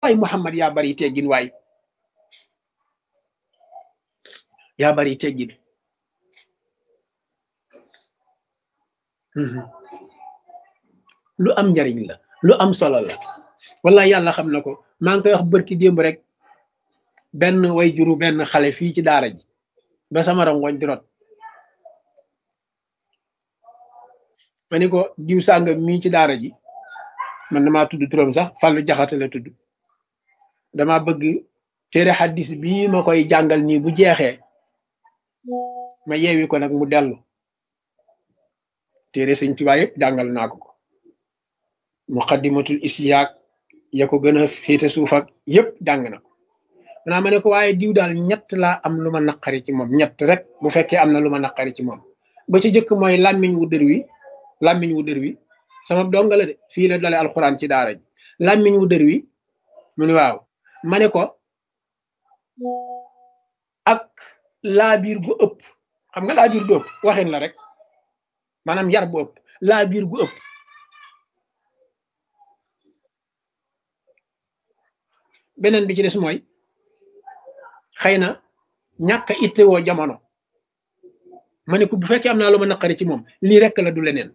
waay Muhammad yaa bari teggin waay yaa bari teggin lu am njariñ la lu am solo la wallahi yàlla xam na ko maa ngi koy wax bërki démb rek benn way juru benn xale fii ci daara ji ba sama rongoñ di rot ma ni ko diw sàngam mii ci daara ji man damaa tudd turam sax Fallou Jaxate la tudd dama bëgg téere xaddis bii ma koy jàngal nii bu jeexee ma yeewi ko nag mu dellu téere sëñ Tuubaa yëpp jàngal naa ko muqaddimatul isyaak ya ko gën a féete suuf ak yëpp jàng na ko maanaam ma ne ko waaye diw daal ñett laa am lu ma naqari ci moom ñett rek bu fekkee am na lu ma naqari ci moom ba ci jëkk mooy làmmiñ wu dër wi sama donga la de fii la dale alxuraan ci daara ji làmmiñ wu dër wi mu ni waaw ma ne ko ak laabiir gu ëpp xam nga laabiir gu ëpp waxin la rek maanaam yar bu ëpp laabiir gu ëpp beneen bi ci des mooy xëy na ñàkk a ittewoo jamono ma ne ko bu fekkee am naa lu ma naqari ci moom lii rek la du leneen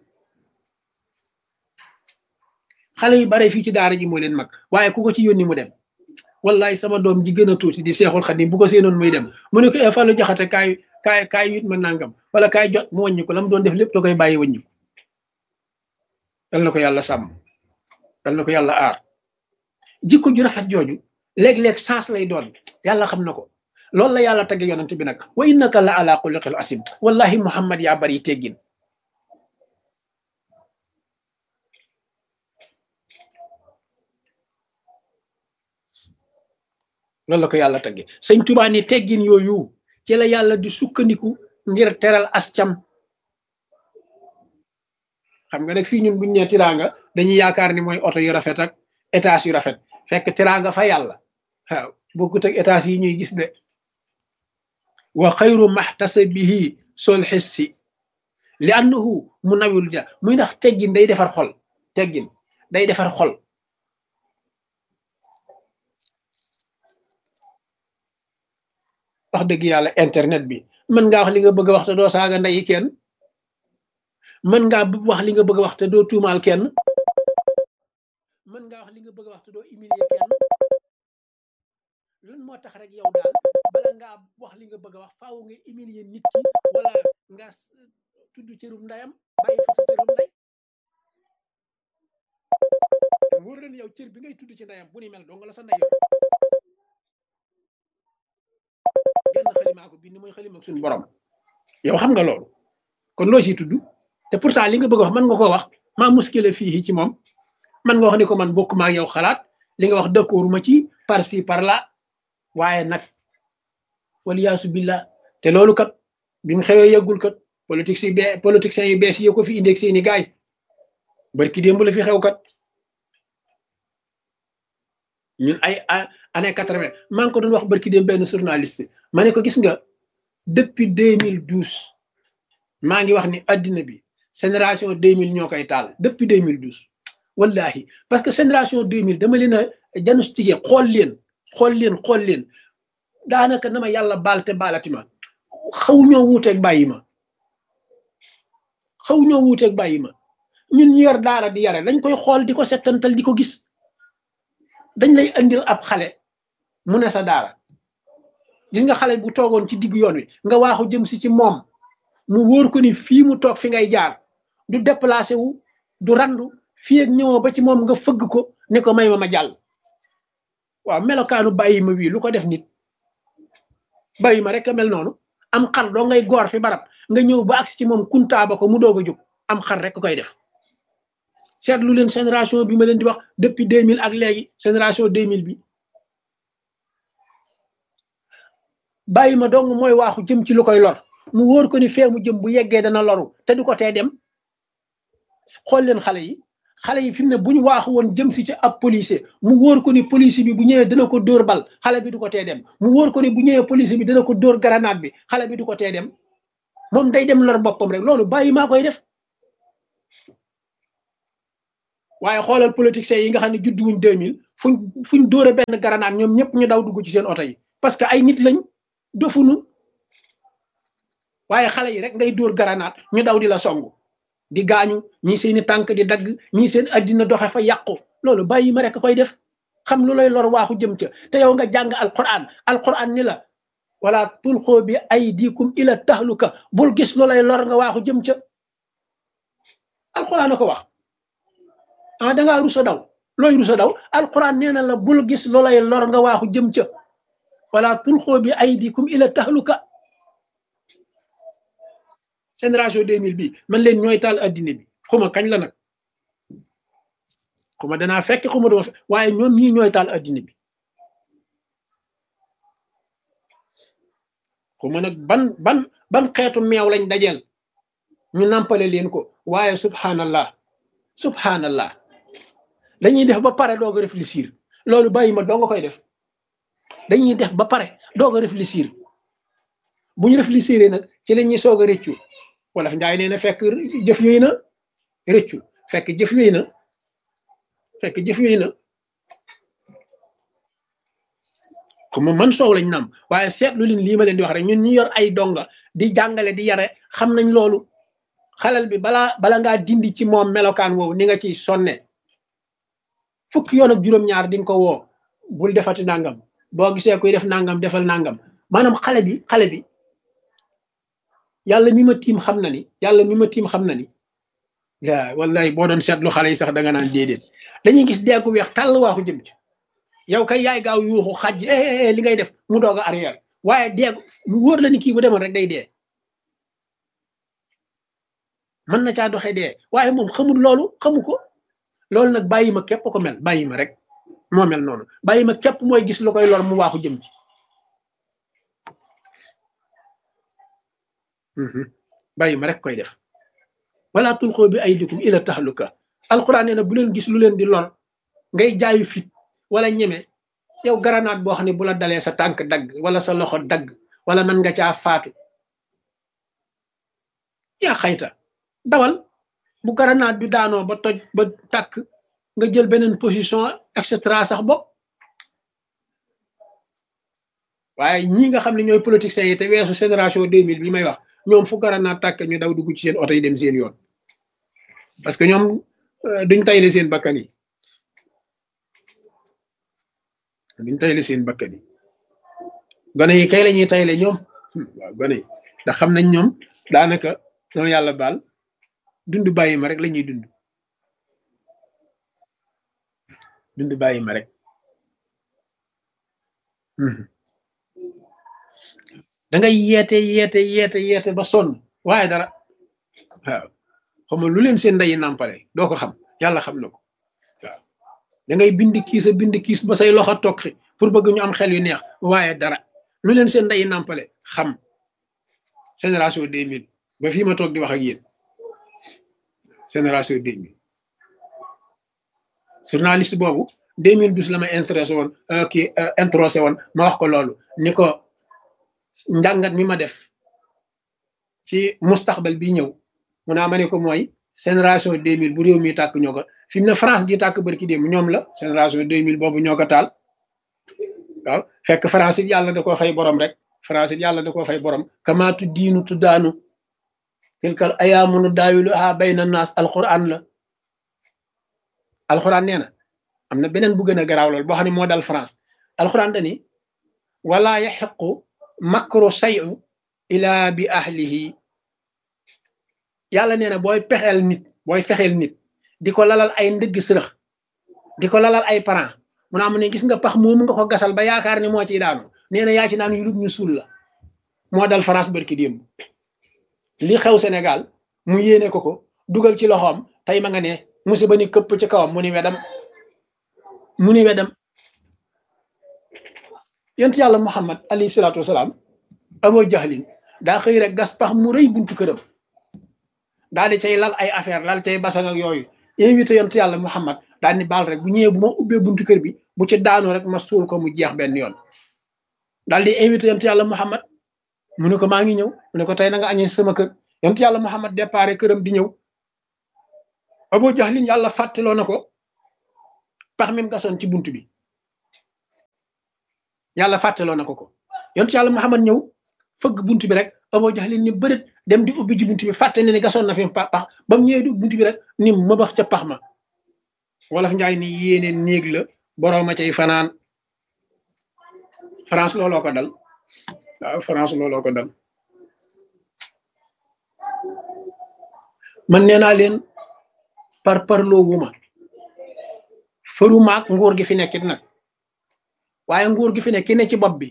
xale yu bare fii ci daara ji moo leen mag waaye ku ko ci yónni mu dem wallahi sama doom ji gën a tuuti di Seexul Xadim bu ko seenoon muy dem mu ne ko Fallou Jaxate kaay yut ma nangam wala kaay jot mu wàññi ko la mu doon def lépp da koy bàyyi wàññi ko dal na ko yàlla sàmm dal na ko yàlla aar jikko ju rafet jooju léeg-léeg sens lay doon yàlla xam na ko loolu la yàlla tagge yonent bi nag wa innaka la ala xuluqil asim wallahi Muhammad yaa bari teggin loolu la ko yàlla tagge sëñ Tuubaa ni teggin yooyu ci la yàlla di sukkandiku ngir teral ascam xam nga nag fii ñun buñ nee tiraanga dañuy yaakaar ni mooy oto yu rafet ak étage yu rafet fekk tiraanga fa yàlla waaw bokkut ak étage yi ñuy gis de wa xayru maxtasabihi sol xissi li annahu mu nawul ja muy ndax teggin day defar xol teggin day defar xol wax dëgg yàlla internet bi mën ngaa wax li nga bëgg a wax te doo saaga ndeyi kenn mën ngaa wax li nga bëgg a wax te doo tuumaal kenn mën ngaa wax li nga bëgg a wax te doo humilier kenn loolu moo tax rek yow daal bala ngaa wax li nga bëgg a wax faaw nga humilier nit ki wala nga tudd cërum ndayam bàyyi fa sa cërum nday wóor leen yow cër bi ngay tudd ci ndayam bu ni mel doo nga la sa nday yoon genn xalimaa ko bind mooy xalima ak suñu borom yow xam nga loolu kon loo ciy tudd te pourtant li nga bëgg a wax mën nga koo wax maa muskile fii ci moom man nga wax ni ko man bokk maa yow xalaat li nga wax d'accord ma ci par ci par là waaye nag waliyaasu billah te loolu kat bi mu xewee yëggul kat politiciens yu bees yi ko fi indeeg seeni gaay barki démb la fi xew kat ñun ay année 80 maa ngi ko doon wax barki démb benn journaliste ma ne ko gis nga depuis 2012 maa ngi wax ni addina bi génération 2000 ñoo koy taal depuis 2012 wallahi parce que génération 2000 dama leen a diagnostiqué xool leen daanaka na ma yàlla baal te baalati ma xaw ñoo wuuteeg bàyyi ma ñun ñu yor daara di yare dañ koy xool di ko settantal di ko gis dañ lay andil ab xale mu ne sa daara gis nga xale bu toogoon ci diggu yoon wi nga waaxu jëm si ci moom mu wóor ko ni fii mu toog fi ngay jaar du déplacé wu du randu fii ak ñëwoo ba ci moom nga fëgg ko ne ko may ma jàll waaw melokaanu bàyyi ma wii lu ko def nit bàyyi ma rek a mel noonu am xar doo ngay goor fi barab nga ñëw ba agsi ci moom kuntaaba ko mu doog a jóg am xar rek koy def seetlu leen génération bi ma leen di wax depuis 2000 ak léegi génération 2000 bi bàyyi ma dong mooy waaxu jëm ci lu koy lor mu wóor ko ni fee mu jëm bu yeggee dana loru te du ko tee dem xool leen xale yi fi mu ne bu ñu waaxu woon jëm si ci ab policier mu wóor ko ni policier bi bu ñëwee dana ko dóor bal xale bi du ko tee dem mu wóor ko ni bu ñëwee policier bi dana ko dóor grenade bi xale bi du ko tee dem moom day dem lor boppam rek loolu bàyyi maa koy def waaye xoolal politiciens yi nga xam ne juddu wuñ 2000 fuñ dóore benn granate ñoom ñëpp ñu daw dugg ci seen oto yi parce que ay nit lañ dofunu waaye xale yi rek ngay dóor granate ñu daw di la songu di gaañu ñii seeni tànk di dagg ñii seen addina doxe fa yàqu loolu bàyyi ma rek koy def xam lu lay lor waaxu jëm ca te yow nga jàng alquran ni la wala tulxoo bi aydikum ila tahluka bul gis lu lay lor nga waaxu jëm ca alquran a ko wax ah dangaa rusa daw looy rusa daw alquran nee na la bul gis lu lay lor nga waaxu jëm ca wala tulxoo bi aydikum ila tahluka génération 2000 bi man leen ñooy taal addina bi xuma kañ la nag xuma danaa fekk xuma duma fekk waaye ñoom ñii ñooy taal addina bi xuma nag ban xeetu meew lañ dajeel ñu nampale leen ko waaye subhanallah dañuy def ba pare doog a réfléchir loolu bàyyi ma doo nga koy def dañuy def ba pare doog a réfléchir bu ñu réfléchir nag ci la ñuy soog a rëccu wala njaay nee na fekk jëf yooyu na rëccu fekk jëf yooyu na comme man soow lañ nam waaye seetlu leen lii ma leen di wax rek ñun ñi yor ay donga di jàngale di yare xam nañ loolu xalal bi bala ngaa dindi ci moom melokaan woowu ni nga ciy sonne fukki yoon ak juróom-ñaar di nga ko woo bul defati nangam boo gisee kuy def nangam defal nangam maanaam xale bi yàlla mi ma tiim xam na ni yaa wallahi boo doon seetlu xale yi sax da nga naan déedéet dañuy gis deeku weex tàll waaxu jëm ci yow kay yaay gaaw yuuxu xaj li ngay def mu doog a arrière waaye deegu mu wóor la ni kii bu demoon rek day dee mën na caa doxee dee waaye moom xamul loolu xamu ko loolu nag bàyyi ma képp ko mel bàyyi ma rek moo mel noonu bàyyi ma képp mooy gis lu koy lor mu waaxu jëm ci bàyyi ma rek koy def wala tulqoo bi aydikum ila tahluka alquran nee na bu leen gis lu leen di lor ngay jaayu fit wala ñeme yow garanaat boo xam ne bu la dalee sa tànk dagg wala sa loxo dagg wala mën nga caa faatu yaa xayta dawal bu garanaat bi daanoo ba toj ba tàkk nga jël beneen position et cetera sax bopp waaye ñii nga xam ne ñooy politiciens yi te weesu génération 2000 bi may wax ñoom fu garanaat tàkk ñu daw dugg ci seen oto yi dem seen yoon parce que ñoom duñ tayle seen bakkan yi gone yi kay la ñuy tayle ñoom waaw gone yi ndax xam nañ ñoom daanaka ñoom yàlla baal dund bàyyi ma rek la ñuy dund bàyyi ma rek da ngay yeete ba sonn waaye dara waaw xam nga lu leen seen ndeyi nàmpale doo ko xam yàlla xam na ko waaw da ngay bind kiis ba say loxo tokki pour bëgg ñu am xel yu neex waaye dara lu leen seen ndeyi nàmpale xam génération 2000 ba fii ma toog di wax ak yéen génération 2000 journaliste boobu 2012 la ma intéressé woon introsé woon ma wax ko loolu ni ko njàngat mi ma def ci mustaxbal bi ñëw mu naa ma ne ko mooy génération 2000 bu réew mi tàkk ñoo ko fi mu ne France gi tàkk barki démb ñoom la génération 2000 boobu ñoo ko taal waaw fekk France it yàlla da koo fay borom rek France it yàlla da koo fay borom kamaatu diinu tuddaanu tilkal ayaamunu daawiluha bayna naas alquran la alquran nee na am na beneen bu gën a garaaw lool boo xam ne moo dal France alquran dani wala yaxiqu makru sayu ila bi ahlihi yàlla nee na booy fexeel nit di ko lalal ay ndëgg sërëx di ko lalal ay parents mu naa mu ne gis nga pax moomu nga ko gasal ba yaakaar ni moo ciy daanu nee na yaa ci naan yu lut ñu suul la moo dal France barki démb li xew Sénégal mu yéene ko dugal ci loxoom tey ma nga ne musiba ni këpp ci kawam mu ni wedam yonent yàlla Muhammad alayhi salaatu wasalaam Abu Jahlin daa xëy rek gas pax mu rëy buntu këram daal di cay lal ay affaire lal cay basan ak yooyu invité yonent yàlla Muhammad daal ni baal rek bu ñëwee bu ma ubbee buntu kër bi bu ci daanoo rek ma suul ko mu jeex benn yoon daal di invité yonent yàlla Muhammad mu ne ko maa ngi ñëw mu ne ko tey na nga añee sama kër yonent yàlla Muhammad déparé këram di ñëw Abu Jahlin yàlla fàttaloo na ko pax mi mu gasoon ci bunt bi yàlla fàttaloo na ko yonent yàlla Muhammad ñëw fëgg bunt bi rek Abu Jahlin ni bërët dem di ubbi ji bunt bi fàtte ne ni gasoon na fi pax ba mu ñëwee di ubbi bunt bi rek ni mëbax ca pax ma wolof njaay ni yéene néeg la borooma cay fanaan France looloo ko dal waaw France looloo ko dal man nee naa leen parloo wuma fëru maak nguur gi fi nekkit nag waaye nguur gi fi ne ki ne ci bopp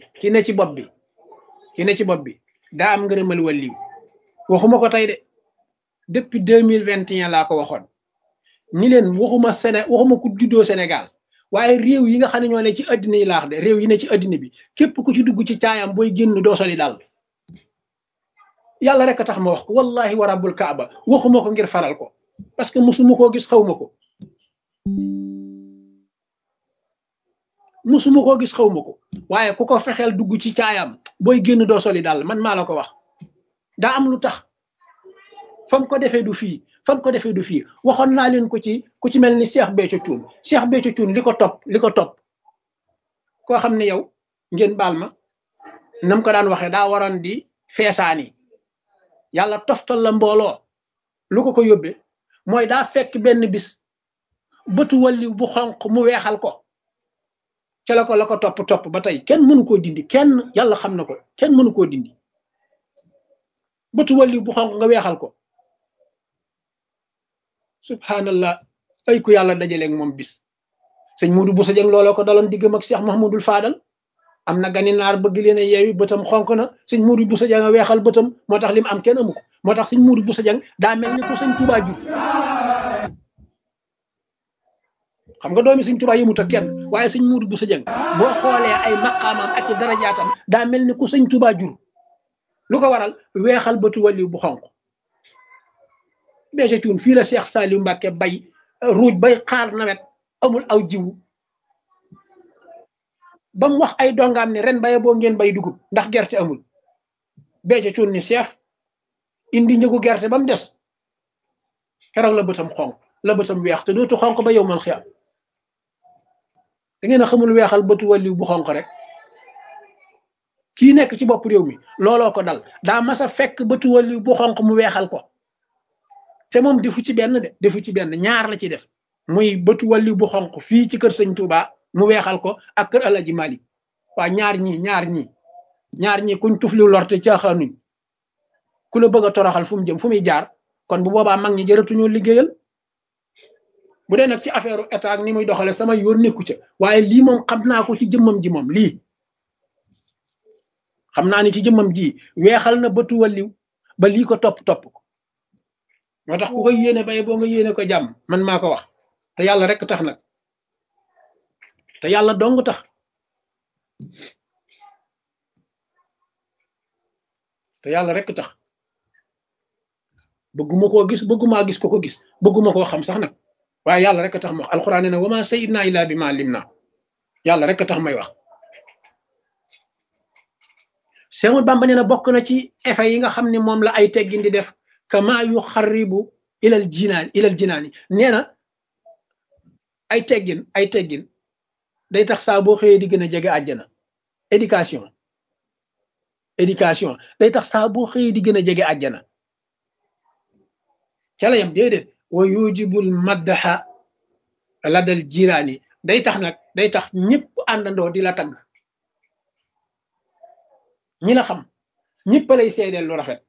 bi daa am ngërëmal wàlliw waxuma ko tey de depuis 2021 laa ko waxoon ni leen waxuma ku juddoo Sénégal waaye réew yi nga xam ne ñoo ne ci addina yi laax de réew yi ne ci addina bi képp ku ci dugg ci caayam booy génn doo soli daal yàlla rek a tax ma wax ko wallahi wa rabbul kaaba waxuma ko ngir faral ko parce que musuma koo gis xawma ko waaye ku ko fexeel dugg ci caayam booy génn doo soli daal man maa la ko wax daa am lu tax fam ko defee du fii waxoon naa leen ko ci ku ci mel ni Cheikh Béthio Thioune li ko topp koo xam ne yow ngeen baal ma nam ko daan waxee daa waroon di feesaani yàlla toftal la mbooloo lu ko yóbbee mooy daa fekk benn bis bëtu walliw bu xonq mu weexal ko ca la ko topp ba tey kenn mënu koo dindi kenn yàlla xam na ko kenn mënu koo dindi bëtu walliw bu xonq nga weexal ko subhanallah ay ku yàlla dajaleeg moom bis sëñ Modou Bousso Dieng looloo ko daloon diggam ak Cheikh Mahmoudul Fadal am na gani naar bëgg leen a yeewi bëtam xonk na sëñ Modou Bousso Dieng a weexal bëtam moo tax li mu am kenn amu ko moo tax sëñ Modou Bousso Dieng daa mel ni ko sëñ Touba jur xam nga doomi sëñ Touba yëmut ak kenn waaye sëñ Modou Bousso Dieng boo xoolee ay maqaamam ak ci darajaatam daa mel ni ku sëñ Touba jur lu ko waral weexal bëtu waliw bu xonk Béthio Thioune fii la Cheikh Saliou Mbacké bay ruuj bay xaar nawet amul aw jiwu ba mu wax ay dongaam ne ren baye boo ngeen bay dugub ndax gerte amul Béthio Thioune ni Cheikh indi njëgu gerte ba mu des keroog la bëtam xonk la bëtam weex te dootu xonk ba yow man xiyam da ngeen a xamul weexal bëtu waliw bu xonk rek kii nekk ci bopp réew mi looloo ko dal daa mas a fekk bëtu waliw bu xonk mu weexal ko te moom defu ci benn ñaar la ci def muy bëtu waliw bu xonq fii ci kër sëñ Touba mu weexal ko ak kër Alaji Malik waa ñaar ñii kuñ tufliw lorte caaxaanuñ ku la bëgg a toroxal fu mu jëm fu muy jaar kon bu boobaa mag ñi jëratuñoo liggéeyal bu dee nag ci affaire état ak ni muy doxale sama yoon nekku ca waaye lii moom xam naa ko ci jëmmam ji moom lii xam naa ni ci jëmmam ji weexal na bëtu waliw ba lii ko topp ko moo tax ku koy yéene bay boo nga yéene ko jàmm man maa ko wax te yàlla rek tax nag te yàlla dong tax bëgguma koo gis bëggumaa gis ko gis bëgguma koo xam sax nag waaye yàlla rek tax ma wax alxuraan nee na wama sayyidna illa bi ma lim na yàlla rek tax may wax Seex Bamba nee na bokk na ci effet yi nga xam ne moom la ay teggin di def kama yu xaribu ilal jinaani nee na ay teggin day tax saa boo xëyee di gën a jege àjjana éducation day tax saa boo xëyee di gën a jege àjjana ca la yam déedéet wa yujibul maddaxa ladal jiraani day tax ñëpp àndandoo di la tagg ñi la xam ñëpp lay seedeel lu rafet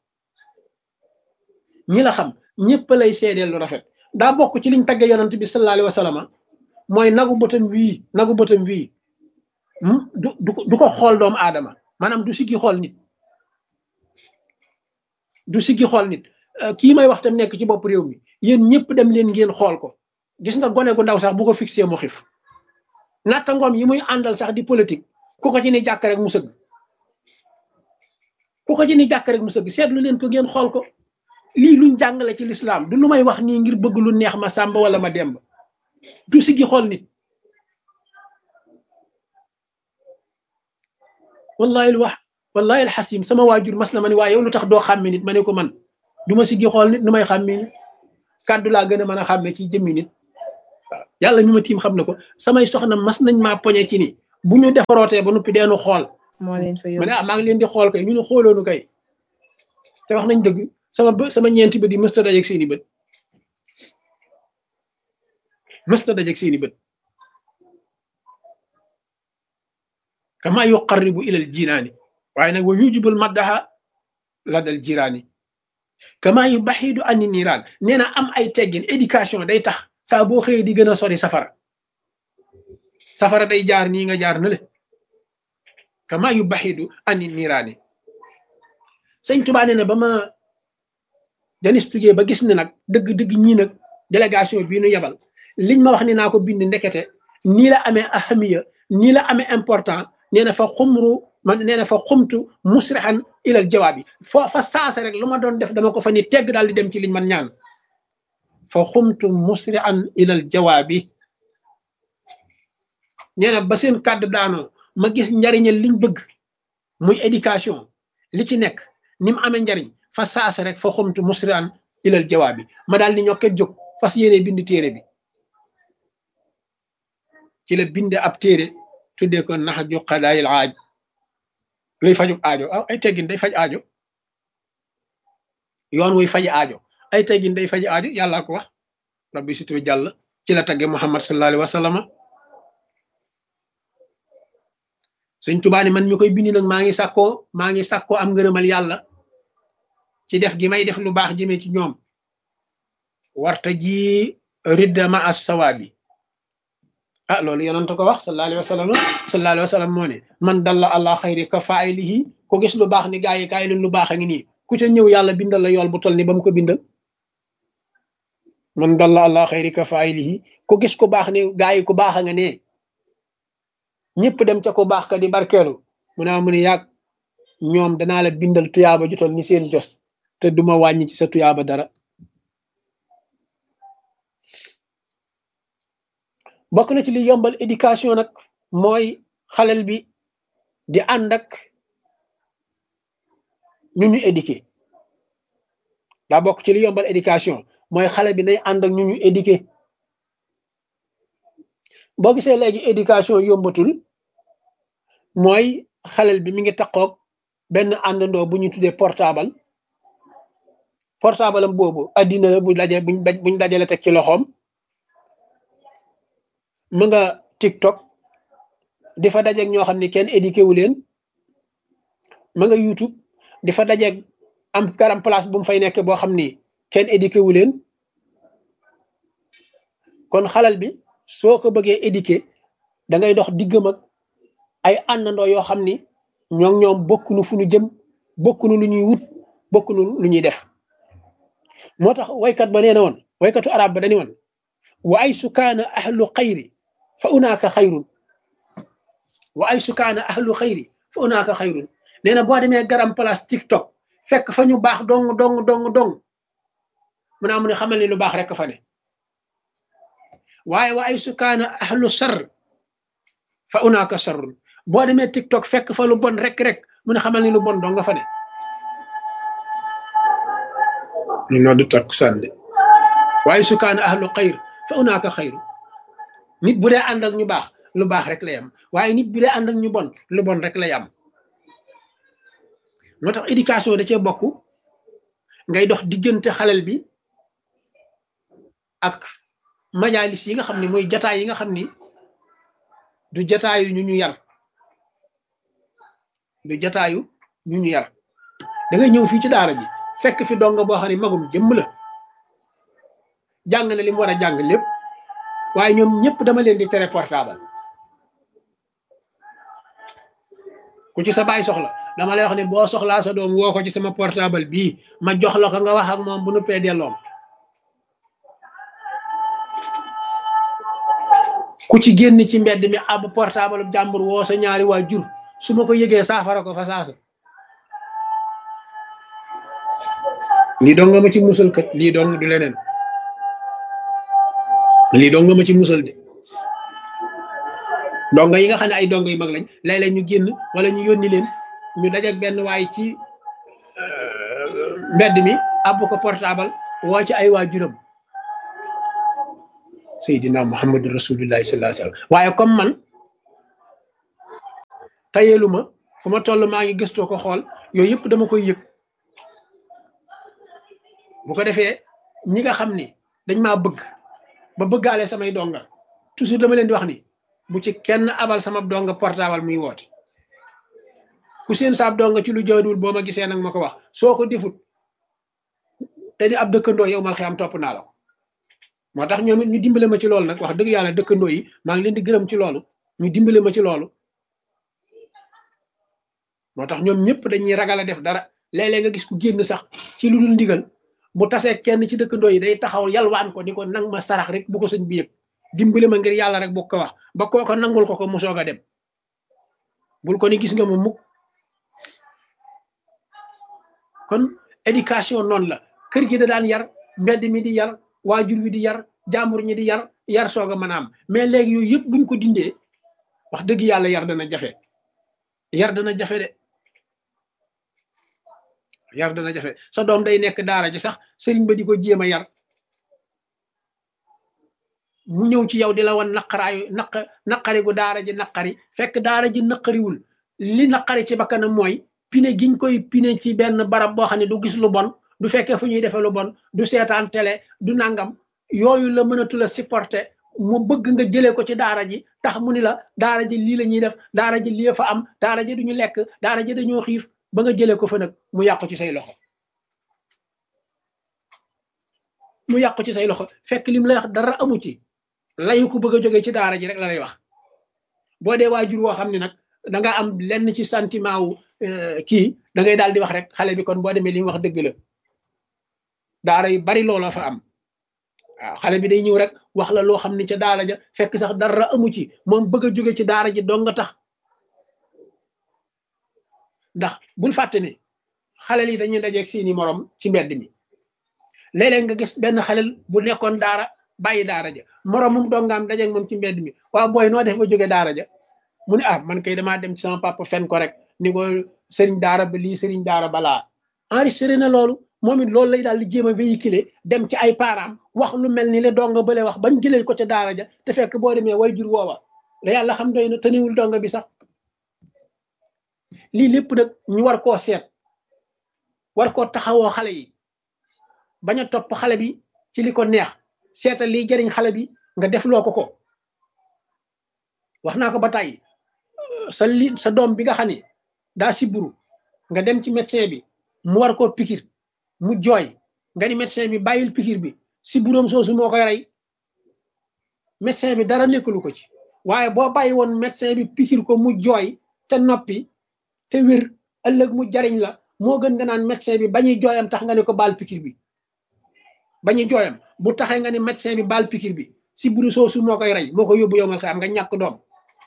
lu rafet daa bokk ci liñ tagge yonent bi sallallahu alayhi wa sallam mooy nagu bëtam wii du ko xool doomu aadama maanaam du siggi xool nit kii may wax tam nekk ci bopp réew mi yéen ñëpp dem leen ngeen xool ko gis nga gone gu ndaw sax bu ko fixé mu xif natta ngoom yi muy àndal sax di politique ku ko ci ni jàkk rek mu sëgg seetlu leen ko ngeen xool ko lii luñ jàngale ci lislaam du lu may wax nii ngir bëgg lu neex ma sàmba wala ma demb du siggi xool nit wallahi alxasim sama waajur mas na ma ne waaye yow lu tax doo xàmme nit ma ne ko man du ma siggi xool nit nu may xàmme nit kàddu laa gën a mën a xàmme ci jëmmi nit waaw yàlla ñu ma tiim xam na ko samay soxna mas nañ maa poñe ci ni bu ñu defarootee ba noppi deenu xool moo leen fa ma ne yóbbu. maa ngi leen di xool kay ñu ne xooloonu kay te wax nañ dëgg sama ñeenti bët yi mësta dajeeg seeni bët mësta dajeeg seeni bët kama yuqarribu ilal jinaani waaye nag wa yujibul maddaha la dal jiraani kama yu baxidu ani niiraan nee na am ay teggin éducation day tax saa boo xëyee di gën a sori safara day jaar nii nga jaar na le kama yu baxidu ani niiraani sëñ Tuubaa nee na ba ma janistugee ba gis ne nag dëgg-dëgg ñii nag délégation bii nu yebal liñ ma wax ne naa ko bind ndekete nii la amee ahamiya nii la amee important nee na fa xumtu musrihan ilal jawaabi fa saase rek lu ma doon def dama ko fa ni tegg daal di dem ci liñ man ñaan fa xumtu musrihan ilal jawaabi nee na ba seen kàddu daanoo ma gis njariñal liñ bëgg muy éducation li ci nekk ni mu amee njariñ fa saase rek fa xumtu musrihan ilal jawaabi ma daal di ñokket jóg fas yéene bind téere bi ci la binde ab téere tuddee ko naxju qadaayil aaj luy fajub aajo ay teggin day faj aajo yoon wuy faj aajo ay teggin day faj aajo yàllaa ko wax rabbi situ jàll ci la tagge muhammad sallallahu alayhi wa sallam Sëñ Tuubaa ni man mi koy bindi nag maa ngi sàkkoo am ngërëmal yàlla ci def gi may def lu baax jëmee ci ñoom warta ji ridda ma as sawaabi loolu yonent ko wax sallallahu alayhi wa sallam moo ne man dalla ala xayri ka faa'ilihi ko gis lu baax ni gaa yi kaay leen lu baax a ngi nii ku ca ñëw yàlla bindal la yool bu toll ni ba mu ko bindal man dalla ala xayri ka faa'ilihi ko gis ku baax ni gaa yi ku baax a nga ne ñëpp dem ca ku baax ka di barkeelu mu ne yàgg ñoom danaa la bindal tuyaaba ju toll ni seen jos te duma wàññi ci sa tuyaaba dara bokk na ci li yombal éducation nag mooy xalel bi di ànd ak ñu ñu éduqué daa bokk ci li yombal éducation mooy xale bi nay ànd ak ñu ñu éduqué boo gisee léegi éducation yombatul mooy xalel bi mi ngi taqoog benn àndandoo bu ñu tuddee portable am boobu addina la buñ dajale teg ci loxoom mu nga TikTok di fa dajeeg ñoo xam ne kenn éduqué wu leen ma nga YouTube di fa dajeeg am garam place bu mu fay nekk boo xam ni kenn éduqué wu leen kon xalal bi soo ko bëggee éduqué da ngay dox diggam ak ay àndandoo yoo xam ni ñoom bokkunu fu ñu jëm bokkunu lu ñuy wut bokkunu lu ñuy def moo tax waykat ba nee na woon waykatu arab ba dani woon wa ay sukaana ahlu xayri fa unaaka xayrun wa ay sukaana ahlu xayri fa unaaka xayrun nee na boo demee garam place TikTok fekk fa ñu baax dong mu naa mu ne xamal ni lu baax rek fa ne waaye wa ay sukaana ahlu sar fa unaaka sarrun boo demee TikTok fekk fa lu bon rek mu ne xamal ni lu bon dong nga fa ne ñu noo du takk sànde waaye sukaana ahlu xayr fa unaaka xayru nit bu dee ànd ak ñu baax lu baax rek lay am waaye nit bu dee ànd ak ñu bon lu bon rek lay am moo tax éducation da cee bokk ngay dox diggante xalel bi ak majalis yi nga xam ne mooy jataay yi nga xam ni du jataayu ñu yar da ngay ñëw fii ci daara ji fekk fi donga boo xam ne magum jëmm la jàng na li mu war a jàng lépp waaye ñoom ñëpp dama leen di tere portable ku ci sa baay soxla dama lay wax ne boo soxlaa sa doom woo ko ci sama portable bii ma jox la ko nga wax ak moom bu nuppee delloom ku ci génn ci mbedd mi ab portable jàmbur woo sa ñaari waajur su ma ko yëgee saafara ko fa saasa lii dong nga ma ci musal kat lii dong du leneen lii dong nga ma ci musal de donga yi nga xam ne ay donga yu mag lañ léeg-léeg ñu génn wala ñu yónni leen ñu dajeek benn waay ci mbedd mi àbb ko portable woo ci ay waajuram Seydina Muhammadu Rasulullahi sallallahu alayhi wasallam waaye comme man tayeluma fu ma toll maa ngi gëstoo ko xool yooyu yëpp dama koy yëg bu ko defee ñi nga xam ni dañ maa bëgg ba bëggaale samay donga toujours dama leen di wax ni bu ci kenn abal sama donga portable muy woote ku seen saab donga ci lu jaaduwul boo ma gisee nag ma ko wax soo ko defut te di ab dëkkandoo yow mal xiyam topp naa la ko moo tax ñoom it ñu dimbale ma ci loolu nag wax dëgg yàlla dëkkandoo yi maa ngi leen di gërëm ci loolu ñu dimbale ma ci loolu moo tax ñoom ñëpp dañuy ragal a def dara léeg-léeg nga gis ku génn sax ci lu dul ndigal bu tasee kenn ci dëkkandoo yi day taxaw yalwaan ko ni ko nang ma sarax rek bu ko sëñ bi yëg dimbale ma ngir yàlla rek bu ko wax ba kooko nangul ko mu soog a dem bul ko ni gis nga ma mukk kon éducation noonu la kër gi da daan yar mbedd mi di yar waajur wi di yar jàmbur ñi di yar soog a mën a am mais léegi yooyu yëpp buñ ko dindee wax dëgg yàlla yar dana jafe de yar dana jafe sa doom day nekk daara ji sax sëriñ ba di ko jéem a yar mu ñëw ci yow di la wan naqari gu daara ji naqari fekk daara ji naqariwul li naqari ci bakkanam mooy pine giñ koy pine ci benn barab boo xam ne du gis lu bon du fekkee fu ñuy defee lu bon du seetaan télé du nangam yooyu la mënatul a supporter mu bëgg nga jëlee ko ci daara ji tax mu ni la daara ji lii la ñuy def daara ji lii fa am daara ji duñu lekk daara ji dañoo xiif ba nga jëlee ko fa nag mu yàqu ci say loxo fekk lim lay wax dara amu ci layu ko bëgg a jógee ci daara ji rek la lay wax boo dee waajur woo xam ne nag da nga am lenn ci sentiment wu kii da ngay daal di wax rek xale bi kon boo demee li mu wax dëgg la daara yu bari looloo fa am waaw xale bi day ñëw rek wax la loo xam ne ca daara ja fekk sax dara amu ci moom bëgg a jóge ci daara ji dong nga tax ndax bul fàtte ne xale yi dañuy dajeeg seeni morom ci mbedd mi léeg-léeg nga gis benn xale bu nekkoon daara bàyyi daara ja moromum dongaam dajeeg moom ci mbedd mi waaw booy noo def ba jóge daara ja mu ne ah man kay damaa dem ci sama papa fen ko rek ni ko sëriñ daara ba lii sëriñ daara balaa enregistré na loolu moom it loolu lay daal di jéem a véhiculer dem ci ay parents wax lu mel ni le donga bële wax bañ jëlee ko ca daara ja te fekk boo demee way jur woowa la yàlla xam doy na tëniwul donga bi sax lii lépp nag ñu war koo seet war koo taxawoo xale yi bañ a topp xale bi ci li ko neex seetal liy jariñ xale bi nga def loo ko wax naa ko ba tàyyi sa doom bi nga xam ne daa siburu nga dem ci médecin bi mu war koo pikir mu jooy nga ni médecin bi bàyyil pikir bi siburoom soosu moo koy rey médecin bi dara nekkalu ko ci waaye boo bàyyi woon médecin bi pikir ko mu jooy te noppi te wér ëllëg mu jariñ la moo gën nga naan médecin bi bañuy jooyam tax nga ne ko baal pikir bi bañuy jooyam bu taxee nga ne médecin bi baal pikir bi siburu soosu moo koy rey moo koy yóbbu yow mal xam nga ñàkk doom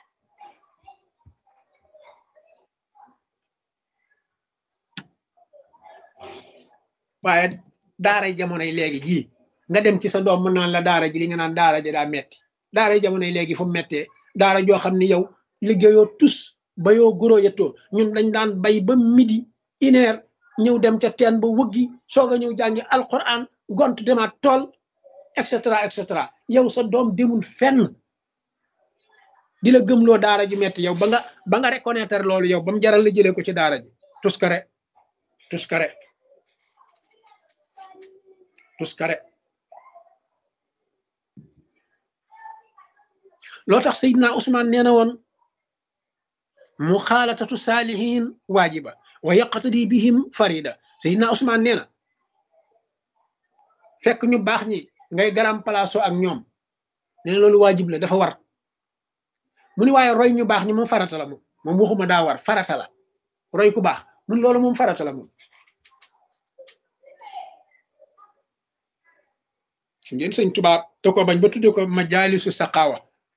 waaye daaray jamonoy léegi jii nga dem ci sa doom mën naan la daara ji li nga naan daara ji daa metti daaray jamonoy léegi fu mettee daara joo xam ni yow liggéeyoo tus ba yoo goro yettoo ñun dañ daan bay ba midi 1 heure ñëw dem ca teen ba wëggi soog a ñëw jàngi alquran gont demaat tool et cetera yow sa doom demul fenn di la gëmloo daara ji metti yow ba nga reconnaître loolu yow ba mu jaral la jëlee ko ci daara ji tuskare loo tax Seydina Ousmane nee na woon muxaalatatu saalihin waajiba wa yaqtadi bihim farida Seydina Ousmane nee na fekk ñu baax ñi ngay garam palaaso ak ñoom nee na loolu waajib la dafa war mu ni waaye roy ñu baax ñi moom farata la moom waxuma daa war farata la roy ku baax mun loolu moom farata la moom ngeen sëñ tubaab te ko bañ ba tudde ko majaalisu saqaawa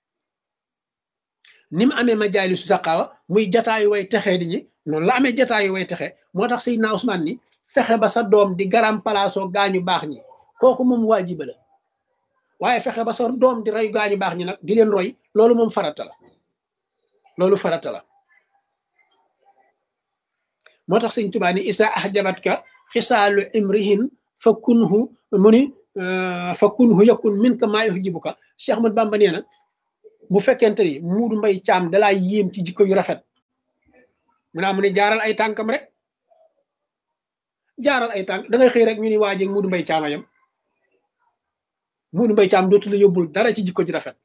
ni mu amee majaalisu saqaawa muy jataayu way texee di ñi noonu la amee jataayu way texe moo tax Seydina Ousmane ni fexe ba sa doom di garam palaasoo gaañu baax ñi kooku moom waajiba la waaye fexe ba sa doom di roy gaañu baax ñi nag di leen roy loolu moom farata la moo tax sëñ Tuubaa ni isa ahjabatka xisaalu imrihin fa kunhu mu ni fa kun hu yakun min ka maa yuhibbuka Cheikh Ahmad Bamba nee na bu fekkente ni Muudu Mbay Caam dalaa yéem ci jikko yu rafet mu ne jaaral ay tànkam rek jaaral ay tànk da ngay xëy rek ñu ni waajeeg Muudu Mbay Caam ayam Muudu Mbay Caam dootu la yóbbul dara ci jikko ju rafet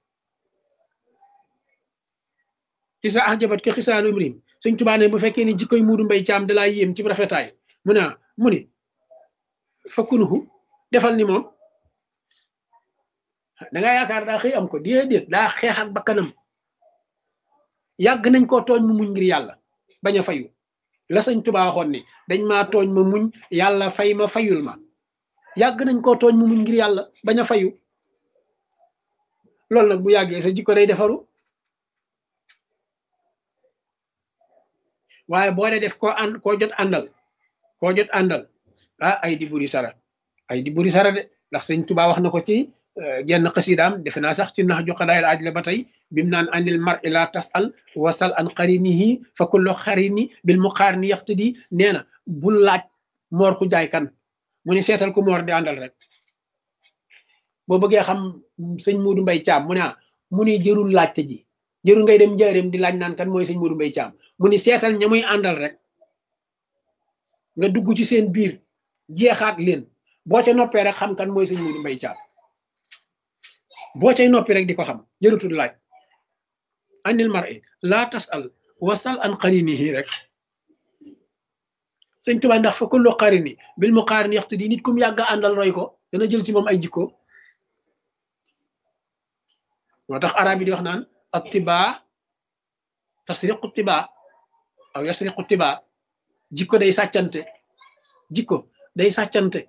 isa ahjabat ka xisaalu imrim Sëñ Tuubaa ne bu fekkee ni jikkoy Muudu Mbay Caam dalaa yéem ci rafetaay mu ni fa kunuhu defal ni moom da nga yaakaar daa xëy am ko déedéet daa xeex ak bakkanam yàgg nañ koo tooñ mu muñ ngir yàlla bañ a fayu la Sëñ Tuubaa waxoon ni dañ maa tooñ ma muñ yàlla fay ma fayul ma yàgg nañ koo tooñ mu muñ ngir yàlla bañ a fayu loolu nag bu yàggee sa jikko day defaru waaye boo dee def koo jot àndal ay di buri sara de ndax Sëñ Tuubaa wax na ko ci genn xasidaam defe naa sax ci nax ju xadaayil aaj la ba tey bim naan anil mar'i la tasal wasal an qarinihi fa kullu qarini bil muqarini yaqtadi nee na bul laaj moor ku jaay kan mu ni seetal ku moor di àndal rek boo bëggee xam sëñ Muudu Mbay Caam mu ni jërul laajte ji jërul ngay dem njaareem di laaj naan kan mooy sëñ Muudu Mbay Caam mu ni seetal ña muy àndal rek nga dugg ci seen biir jeexaat leen boo ca noppee rek xam kan mooy sëñ Muudu Mbay Caam boo cay noppi rek di ko xam jërutul laaj anil mar'i la tasal wasal an qarinihi rek Sëñ Tuubaa ndax fa kullu qarini bil muqarini yaqtadi nit kum yàgg àndal roy ko dana jël ci moom ay jikko moo tax arab yi di wax naan attibaa tasriqu tibaa aw yasriqu tibaa jikko day sàccante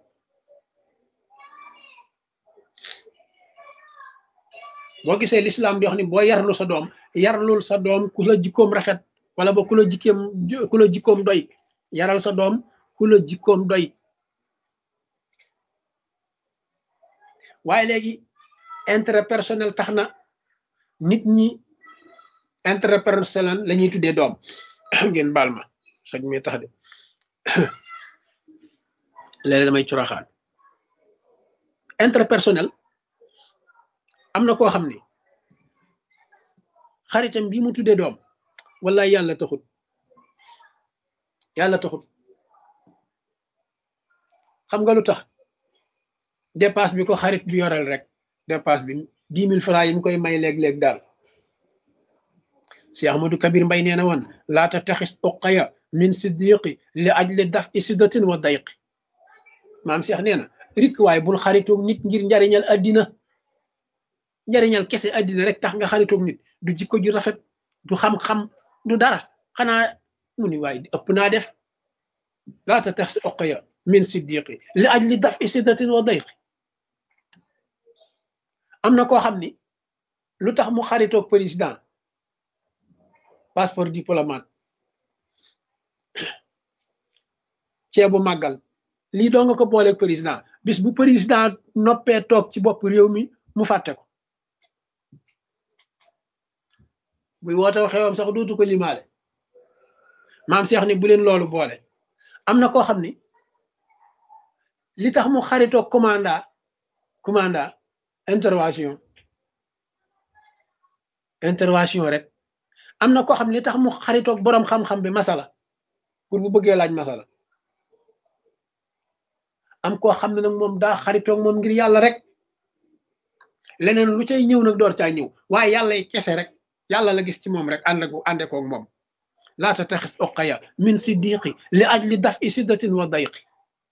boo gisee lislaam di wax ni boo yarlul sa doom ku la jikkoom rafet wala boo ku la jikkoom doy yaral sa doom ku la jikkoom doy waaye léegi intérêt personnel tax na nit ñi intérêt personnel la ñuy tuddee doom ngeen baal ma soj mi tax de léeg damay curaxaan intérêt personnel am na koo xam ni xaritam bi mu tuddee doom wallaay yàlla taxut xam nga lu tax dépasse bi ko xarit bi yoreel rek dépasse bi 10 000 francs yi mu koy may léeg-léeg daal si Ahmadou Kabir Mbay nee na woon laata taxis uqaya min siddiqi li ajli daf i siddatin wa dayqi maam Cheikh nee na rik waaye bul xaritoog nit ngir njariñal addina njariñal kese addina rek tax nga xaritoog nit du jikko ju rafet du xam-xam du dara xanaa mu ni waaye ëpp naa def laata taxis uqaya min siddiqi li ajli daf i siddatin wa dayqi am na koo xam ni lu tax mu xaritoog président passeport diplomate ceebu màggal lii doo nga ko booleeg président bis bu président noppee toog ci bopp réew mi mu fàtte ko buy woote xewam sax dootu ko limaale maam Cheikh ni bu leen loolu boole am na koo xam ni li tax mu xaritoog commanda intervention rek am na koo xam ne li tax mu xaritoog boroom xam-xam bi masala pour bu bëggee laaj masala am koo xam ne nag moom daa xaritoog moom ngir yàlla rek leneen lu cay ñëw nag door caa ñëw waaye yàlla kese rek yàlla la gis ci moom rek ànde koog moom laata taxis uqaya min siddiqi li ajli daf i siddatin wa dayqi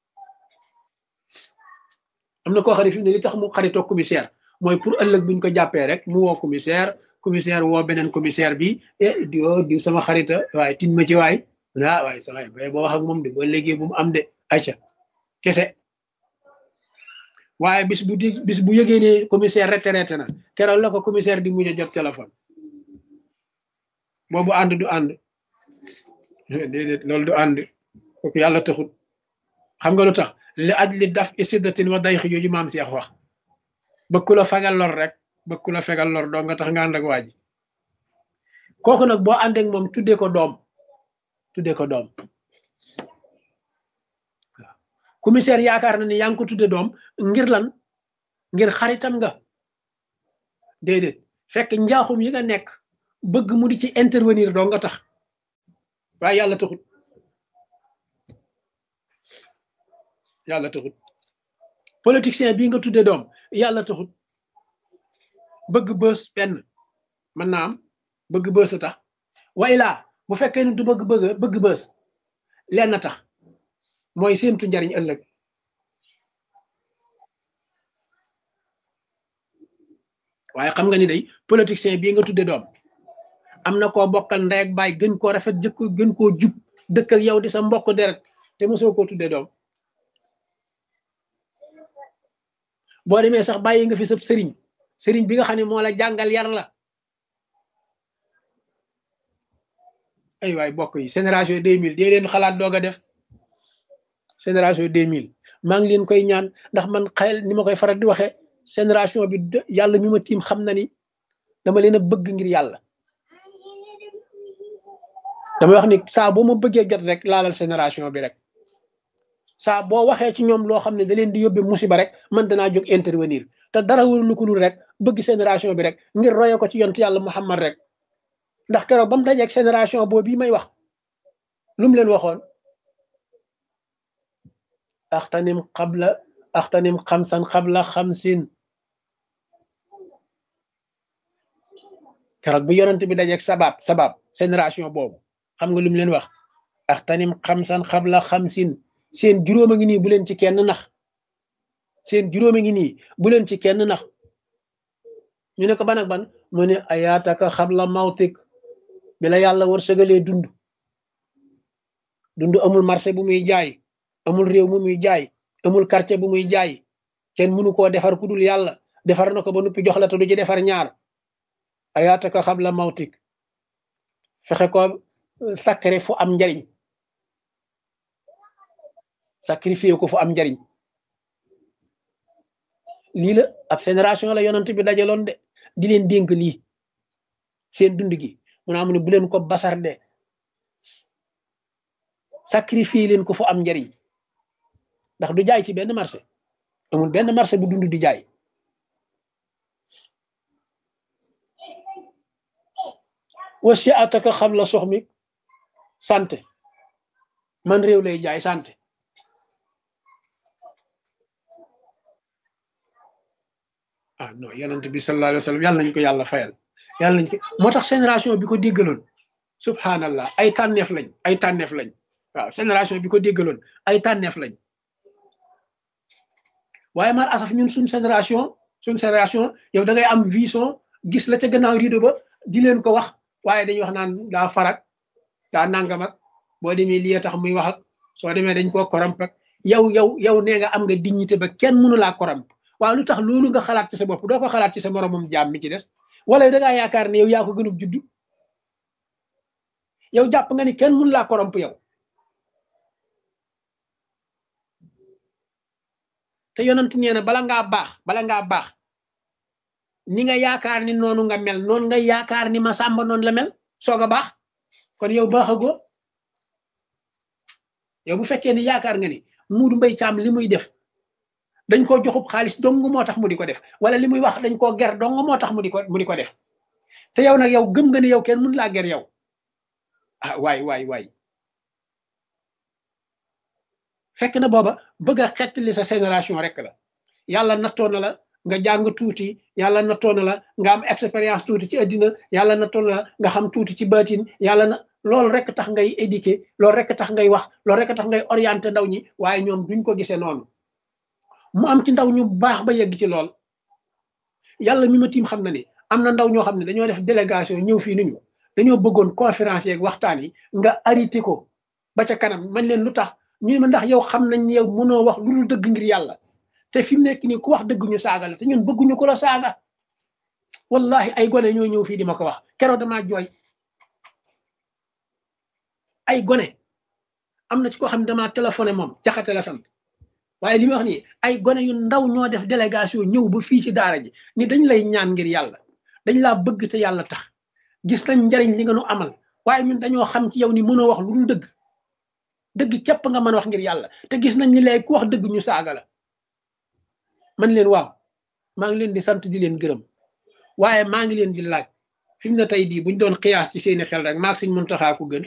am na koo xam ne fi ne li tax mu xaritoog commissaire mooy pour ëllëg buñ ko jàppee rek mu woo commissaire woo beneen commissaire bi di sama xarita waaye tin ma ci waay waaye sa waay boo wax ak moom de boo léegi bu mu am de acca kese waaye bis bu yëgee ne commissaire retraité na keroog la ko commissaire di mujj a jot téléphone boobu ànd du ànd déedéet loolu du ànd kooku yàlla taxut xam nga lu tax li aj li daf isiddatin wa dayxi yooyu maam Seex wax bëgg la fegal lor rek bëgg la fegal lor doo nga tax nga ànd ak waa ji kooku nag boo ànd ak moom tuddee ko doom waaw commissaire yaakaar na ni yaa ngi ko tudde doom ngir lan ngir xaritam nga déedéet fekk njaaxum yi nga nekk bëgg mu di ci intervenir doo nga tax waaye yàlla taxut politicien bii nga tudde doom yàlla taxut bëgg bës benn mën naa am bëgg bës a tax way laa bu fekkee ni du bëgg bës lenn tax mooy séentu njariñ ëllëg waaye xam nga ni day politicien bii nga tudde doom am na koo bokkal ndey ak baay gën koo rafet jëkk gën koo jub dëkk ak yow di sa mbokk deret te mosoo koo tudde doom boo demee sax bàyyi nga fi sab sëriñ bi nga xam ne moo la jàngal yar la ay waay bokk yi génération 2000 dee leen xalaat doog a def génération 2000 maa ngi leen koy ñaan ndax man xayal ni ma koy faral di waxee génération bi yàlla mi ma tiim xam na ni dama leen a bëgg ngir yàlla dama wax ni saa boo ma bëggee jot rek laalal génération bi rek saa boo waxee ci ñoom loo xam ne da leen di yóbbe musiba rek man danaa jóg intervenir te dara wul lu ko dul rek bëgg génération bi rek ngir roye ko ci yontu yàlla Muhammad rek ndax keroog ba mu dajeeg génération boobu bii may wax lu mu leen waxoon axtanim xamsan xabla xamsin keroog bu yonent bi dajeeg sabab génération boobu xam nga lu mu leen wax axtanim xamsan xabla xamsin seen juróom a ngi nii bu leen ci kenn nax seen juróom a ngi nii bu leen ci kenn nax ñu ne ko ban ak ban mu ne ayaataka xabla mawtik bi la yàlla war sëgalee dund amul marché bu muy jaay amul réew mu muy jaay amul quartier bu muy jaay kenn mënu koo defar ku dul yàlla defar na ko ba noppi jox la te du ci defar ñaar ayaataka xabla mawtik fexe ko sacré fu am njariñ sacrifié ko fu am njariñ lii la ab génération la yonent bi dajaloon de di leen dénk lii seen dund gi mu naa mu ne bu leen ko basarde sacrifié leen ko fu am njariñ ndax du jaay ci benn marché amul benn marché bu dund di jaay wasi ataka xam la sox mi santé man réew lay jaay santé ah non yonent bi sallallahu alayhi wa sallam yàlla nañu ko yàlla fayal yàlla nañu ko moo tax génération bi ko déggaloon subhanallah ay tànneef lañ waaw génération bi ko déggaloon ay tànneef lañ waaye mal asaf ñun suñ génération yow da ngay am vision gis la ca gannaaw rideau ba di leen ko wax waaye dañuy wax naan daa farak daa nangam ak boo demee lii tax muy wax ak soo demee dañ koo koromp ak yow nee nga am nga dignité ba kenn mënu laa koromp waaw lu tax loolu nga xalaat ci sa bopp doo ko xalaat ci sa moromam jaam mi ci des wala da ngaa yaakaar ne yow yaa ko gënub juddu yow jàpp nga ni kenn mënu laa koromp yow te yonent nee na bala ngaa baax ni nga yaakaar ni noonu nga mel noonu nga yaakaar ni ma sàmba noonu la mel soog a baax kon yow baaxagoo yow bu fekkee ni yaakaar nga ni Muudu Mbay Caam li muy def dañ koo joxub xaalis dong moo tax mu di ko def wala li muy wax dañ koo ger dong moo tax mu di ko def te yow nag yow gëm nga ni yow kenn mënu laa ger yow ah waay fekk na booba bëgg a xettali sa génération rek la yàlla nattoo na la nga jàng tuuti yàlla nattoo na la nga am expérience tuuti ci àddina yàlla nattoo na la nga xam tuuti ci baatin loolu rek tax ngay éduquer loolu rek tax ngay wax loolu rek tax ngay orienter ndaw ñi waaye ñoom duñ ko gisee noonu mu am ci ndaw ñu baax ba yegg ci lool yàlla mi ma tiim xam na ni am na ndaw ñoo xam ne dañoo def délégation ñëw fii niñu dañoo bëggoon conférence yeeg waxtaan yi nga arrêté ko ba ca kanam man leen lu tax ñu ne ma ndax yow xam nañ yow mënoo wax lu dul dëgg ngir yàlla te fi mu nekk nii ku wax dëgg ñu saaga la te ñun bëgguñu ko la saaga wallahi ay gone ñoo ñëw fii di ma ko wax keroog damaa jooy ay gone am na ci koo xam ne damaa téléphoné moom jaxate la sant waaye li ma wax nii ay gone yu ndaw ñoo def délégation ñëw ba fii ci daara ji ni dañ lay ñaan ngir yàlla dañ laa bëgg te yàlla tax gis nañ njariñ li nga nu amal waaye ñun dañoo xam ci yow ni mënoo wax lu dul dëgg képp nga mën a wax ngir yàlla te gis nañ ni léegi ku wax dëgg ñu saaga la man leen waaw maa ngi leen di sant di leen gërëm waaye maa ngi leen di laaj fi mu ne tey bii buñ doon xiyaas ci seeni xel rek maag sëñ Muntaxa ko gën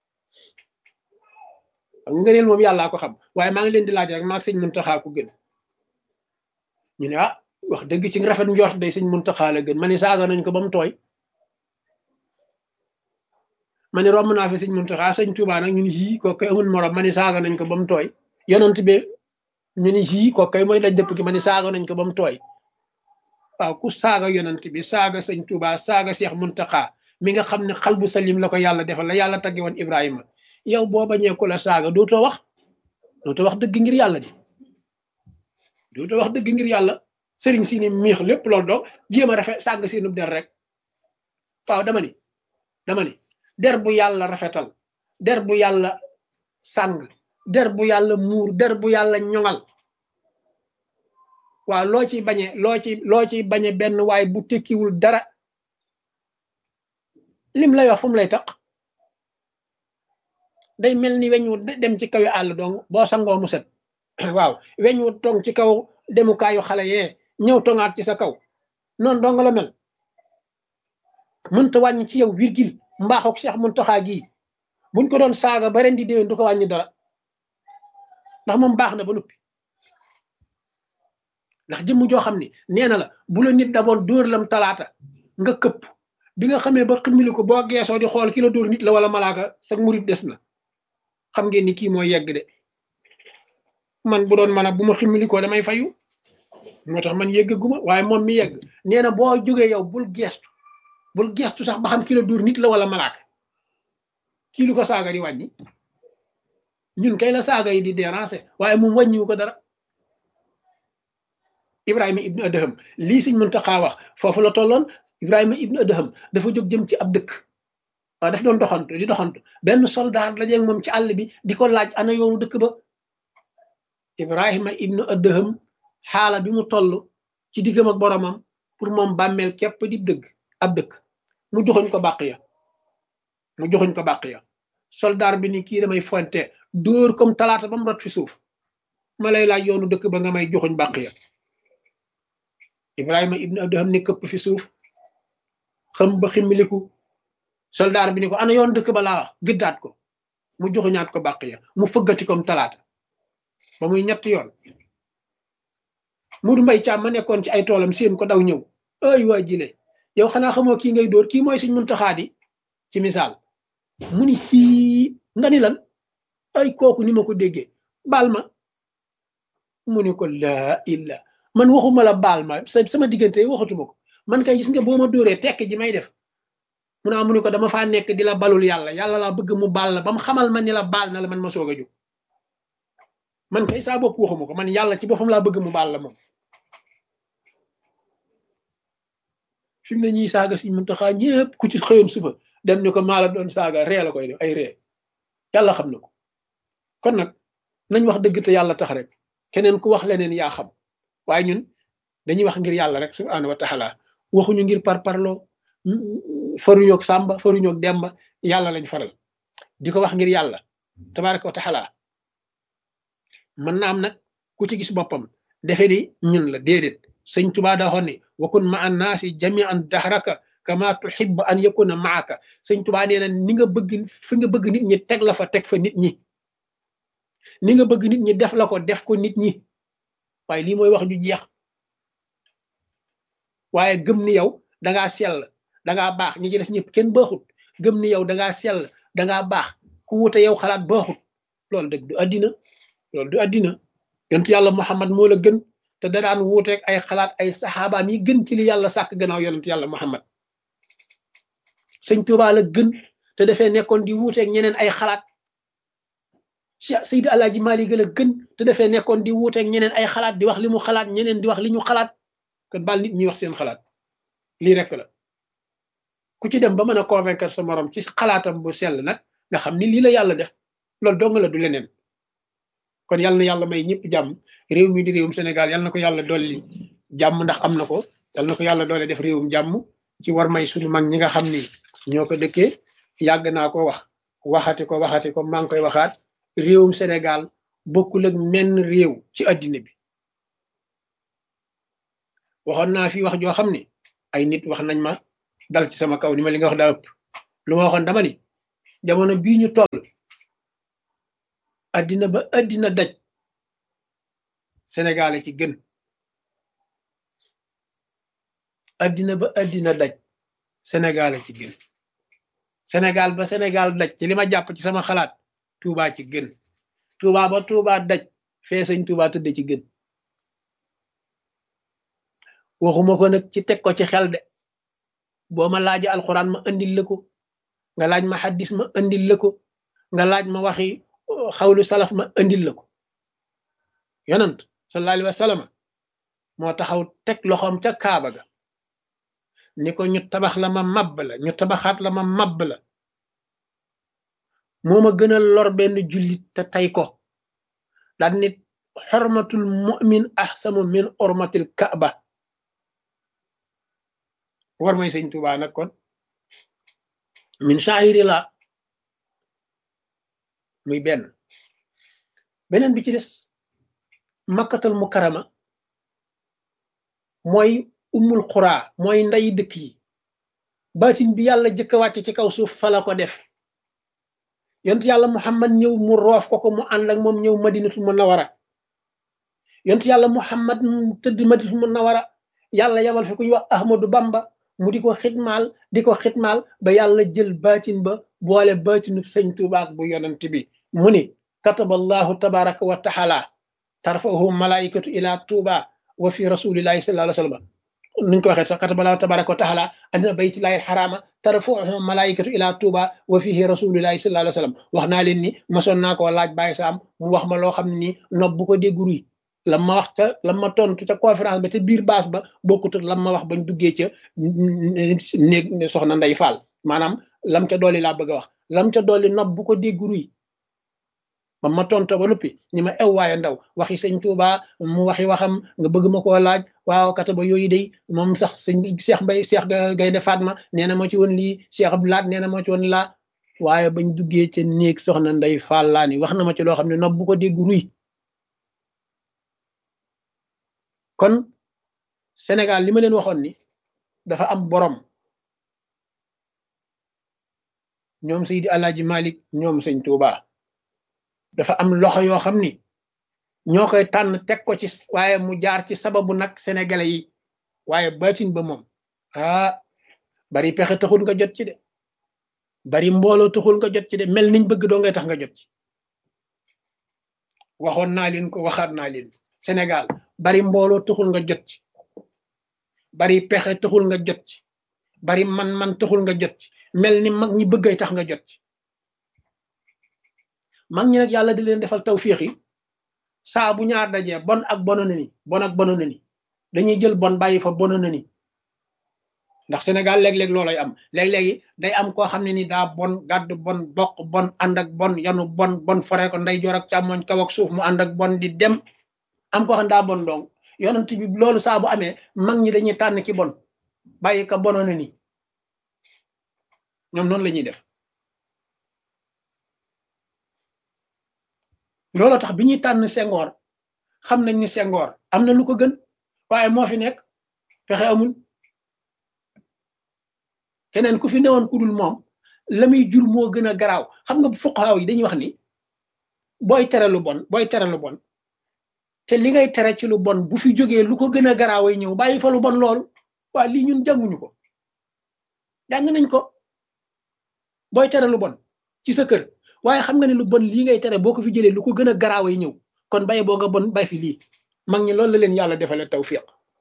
ngëneel moom yàllaa ko xam waaye maa ngi leen di laaj rek maag sëñ Muntaxa ko gën ñu ne ah wax dëgg ci rafet njort day sëñ Muntaxa la gën ma ni saaga nañ ko ba mu tooy ma ni romb naa fi sëñ Muntaxa sëñ Tuubaa nag ñu ni yii ko koy amul morom ma ni saaga nañ ko ba mu tooy yonent bi ñu ni yii ko koy mooy daj dëpp gi ma ni saaga nañ ko ba mu tooy waaw ku saaga yonent bi saaga sëñ Tuubaa saaga Seex Muntaxa mi nga xam ne xal bu salim la ko yàlla defal la yàlla tagge woon Ibrahima yow boo bañee ku la saaga dootoo wax dëgg ngir yàlla di dootoo wax dëgg ngir yàlla sëriñ si ni miix lépp loolu doo jéem a rafet sàng seenub der rek waaw dama ni der bu yàlla rafetal der bu yàlla sàng der bu yàlla muur der bu yàlla ñoŋal waaw loo ci bañe benn waay bu tekkiwul dara lim lay wax fu mu lay taq day mel ni weñ wu dem ci kaw àll dong boo sangoo mu set waaw weñ wu tong ci kaw demukaayu xale yee ñëw tongaat ci sa kaw noonu dong la mel mënta wàññi ci yow virgule mbaaxook Seex Muntaxa gii buñ ko doon saaga ba ren di déwén du ko wàññi dara ndax moom baax na ba noppi ndax jëmm joo xam ne nee na la bu la nit daboon dóor lam talaata nga këpp bi nga xamee ba ximili ko boo geesoo di xool ki la dóor nit la wala malaaka sa murit des na xam ngeen ni kii mooy yegg de man bu doon man a bu ma ximili ko damay fayu moo tax man yeggaguma waaye moom mi yegg nee na boo jógee yow bul geestu sax ba xam ki la dóor nit la wala malaaka kii lu ko saaga di wàññi ñun kay la saaga yi di déranger waaye moom wàññiwu ko dara Ibrahima ibnu Adham lii Sëñ Muntaxa wax foofu la tolloon Ibrahima ibnu Adham dafa jóg jëm ci ab dëkk waaw daf doon doxantu benn soldat la jeeg moom ci àll bi di ko laaj ana yoonu dëkk ba Ibrahima ibnu Adham xaala bi mu toll ci diggam ak boromam pour moom bàmmeel képp di ab dëkk mu joxoñ ko bàq ya soldat bi ni kii damay fonte dóor comme talaata ba mu rot fi suuf ma lay laaj yoonu dëkk ba nga may joxoñ bàq ya Ibrahima ibnu Adham ni këpp fi suuf xam ba ximmiliku soldat bi ni ko ana yoon dëkk ba laa wax gëddaat ko mu joxuñaat ko bàq ya mu fëggati comme talaata ba muy ñetti yoon Mudu Mbay Caam ma nekkoon ci ay toolam seen ko daw ñëw ay waa jile yow xanaa xamoo kii ngay dóor kii mooy Sëñ Muntaxa di ci misaal mu ni kii nga ni lan ay kooku ni ma ko déggee baal ma mu ni ko laa illa man waxuma la baal ma sama diggante waxatuma ko man kay gis nga boo ma dóoree tekk ji may def mu naa mu ni ko dama faa nekk di la balul yàlla laa bëgg mu baal la ba mu xamal man ni la baal na la man ma soog a jóg man kay saa bopp waxuma ko man yàlla ci boppam laa bëgg mu baal la moom fi mu ne ñuy saaga Sëñ Muntaxa ñëpp ku ci xëyoon suba dem ni ko maa la doon saaga ree la koy def ay ree yàlla xam na ko kon nag nañ wax dëgg te yàlla tax rek keneen ku wax leneen yaa xam waaye ñun dañuy wax ngir yàlla rek subhaanahu wa taala waxuñu ngir parparloo faruñoog Sàmba faruñoog Demba yàlla lañ faral di ko wax ngir yàlla tabaraka wa taala mën na am nag ku ci gis boppam defe ni ñun la déedéet Sëñ Tuubaa daa xoon ni wakun ma an naasi jamian dahraka kama tuhibbu an yakuna maaka Sëñ Tuubaa nee na ni nga bëgg fi nga bëgg nit ñi teg la fa teg fa nit ñi ni nga bëgg nit ñi def la ko def ko nit ñi waaye lii mooy wax ju jeex waaye gëm ni yow dangaa sell dangaa baax ñi ci des ñëpp kenn baaxut gëm ni yow dangaa sell dangaa baax ku wute yow xalaat baaxut loolu dëgg du addina yontu yàlla Muhammad moo la gën te da daan wuuteeg ay xalaat ay saxaabaam yi gën ci li yàlla sàkk gannaaw yonent yàlla Muhammad Sëñ Tuubaa la gën te dafee nekkoon di wuuteeg ñeneen ay xalaat Cheikh Seydi Alaaji Maalik la gën te dafee nekkoon di wuuteeg ñeneen ay xalaat di wax li mu xalaat ñeneen di wax li ñu xalaat kon baal nit ñi wax seen xalaat lii rek la ku ci dem ba mën a convaincre sa morom ci xalaatam bu sell nag nga xam ni lii la yàlla def loolu dong la du leneen kon yàlla na yàlla may ñëpp jàmm réew mi di réewum Sénégal yàlla na ko yàlla dolli jàmm ndax am na ko yàlla na ko yàlla doole def réewum jàmm ci war may suñu mag ñi nga xam ni ñoo ko dëkkee yàgg naa ko waxati ko maa ngi koy waxaat réewum Sénégal bokkul ak menn réew ci addina bi waxoon naa fi wax joo xam ni ay nit wax nañ ma dal ci sama kaw ni ma li nga wax daa ëpp lu ma waxoon dama ni jamono bii ñu toll addina ba addina daj Sénégal ci gën addina ba addina daj Sénégal ci gën Sénégal ba Sénégal daj ci li ma jàpp ci sama xalaat Touba ci gën Touba ba Touba daj fee sëñ Touba tëdd ci gën waxuma ko nag ci teg ko ci xel de boo ma laaji alxuraan ma andil la ko nga laaj ma xaddis ma andil la ko nga laaj ma waxi xawlu salaf ma andil la ko yonant sallallahu alayhi wa sallam moo taxaw teg loxoom ca Kaaba ga ni ko ñu tabax la ma mabb la ñu tabaxaat la ma mabb la moo ma gën a lor benn jullit te tey ko daan nit xormatul mu'min ahsamu min ormatil Kaaba war may sëñ Tuubaa nag kon min sha'iri la muy beneen bi ci des makkatal mukarrama mooy ummul xuraa mooy nday dëkk yi baatin bi yàlla jëkk a wàcc ci kaw suuf fa la ko def yont yàlla muhammad ñëw mu roof ko mu ànd ak moom ñëw madinatul munawwara yont yàlla muhammad tëdd madinatul munawwara yàlla yabal fi ku ñu wax ahmadu bamba mu di ko xitmaal ba yàlla jël baatin ba boole baatinu sëñ Tuubaa ak bu yonent bi mu ni kataballahu tabaraka wa taala tarfahu malaikatu ila Tuuba wa fi rasulillahi sallallahu alayhi wa sallam nuñ ko waxee sax kataballahu tabaraka wa taala andina baytillahi xaraama tarfahu malaikatu ila Tuuba wa fihi rasulillahi sallallahu alayhi wa sallam wax naa leen ni masoon naa koo laaj Baye Sam mu wax ma loo xam ne nii nopp bu ko dégg ruy lam ma wax ca lam ma tontu ca conférence ba ca biir baas ba bokkut lam ma wax bañ duggee ca néeg soxna Ndey Fall maanaam lam ca dolli laa bëgg a wax lam ca dolli nopp bu ko dégg ruy ba ma tonto ba noppi ni ma ew waaye ndaw waxi sëñ Tuuba mu waxi waxam nga bëgg ma koo laaj waaw kata ba yooyu day moom sax sëñ Cheikh Mbay Cheikh Gaynde Fatma nee na moo ci woon lii Cheikh Abdoulaat nee na moo ci woon laa waaye bañ duggee ca néeg soxna Ndey Fall laa ni wax na ma ci loo xam ne nopp bu ko dégg ruy kon Sénégal li ma leen waxoon ni dafa am borom ñoom Seydi Alaaji Malik ñoom sëñ Tuuba dafa am loxo yoo xam ni ñoo koy tànn teg ko ci waaye mu jaar ci sababu nag sénégalais yi waaye baatin ba moom bari pexe taxul nga jot ci de bari mbooloo taxul nga jot ci de mel niñ bëgg doo ngay tax nga jot ci waxoon naa leen ko waxaat naa leen Sénégal bari mbooloo taxul nga jot ci bari pexe taxul nga jot ci bari man taxul nga jot ci mel ni mag ñi bëggay tax nga jot ci mag ñi nag yàlla di leen defal tawfiix yi saa bu ñaar dajee bon ak bonoon ni bon ak bonoon ni dañuy jël bon bàyyi fa bonoon ni ndax Sénégal léeg-léeg loolay am léeg-léegi day am koo xam ne ni daa bon gàdd bon bokk bon ànd ak bon yanu bon fore ko nday joor ak càmmoñ kaw ak suuf mu ànd ak bon di dem am koo xam ne daa bon dong yonent bi loolu saa bu amee mag ñi dañuy tànn ki bon bàyyi ka bonoon ni ñoom noonu la ñuy def looloo tax bi ñuy tànn Senghor xam nañ ni Senghor am na lu ko gën waaye moo fi nekk pexe amul keneen ku fi newoon ku dul moom la muy jur moo gën a garaaw xam nga fuqahaa yi dañuy wax ni booy tere lu bon te li ngay tere ci lu bon bu fi jógee lu ko gën a garaaway ñëw bàyyi fa lu bon loolu waa lii ñun jànguñu ko jàng nañ ko booy tere lu bon ci sa kër waaye xam nga ne lu bon lii ngay tere boo ko fi jëlee lu ko gën a garaaway ñëw kon bàyyi boo nga bon bàyyi fi lii mag ñi loolu la leen yàlla defale tawfiq